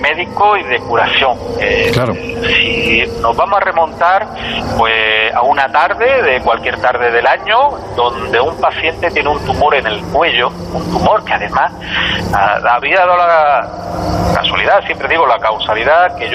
médico y de curación. Claro. Si nos vamos a remontar pues a una tarde, de cualquier tarde del año, donde un paciente tiene un tumor en el cuello, un tumor que además había dado la casualidad, siempre digo la causalidad, que yo